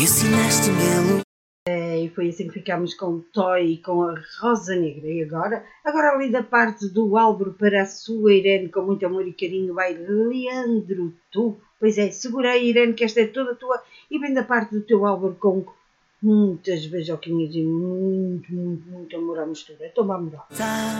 E foi assim que ficámos com o Toy e com a Rosa Negra. E agora ali da parte do Álvaro para a sua Irene, com muito amor e carinho, vai Leandro, tu. Pois é, segura aí, Irene, que esta é toda tua. E vem da parte do teu Álvaro com muitas beijoquinhas e muito amor à mistura. Então vamos lá.